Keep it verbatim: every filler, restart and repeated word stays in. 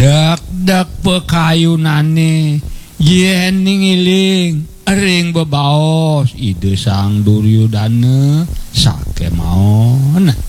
dak-dak pekayunane yen ngiling ring bebaos ide Sang Duryudana sakemaon